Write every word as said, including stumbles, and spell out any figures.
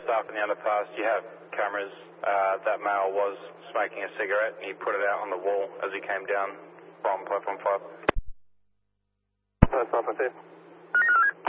staff in the underpass, you have cameras. Uh, that male was smoking a cigarette and he put it out on the wall as he came down from platform five. That's off,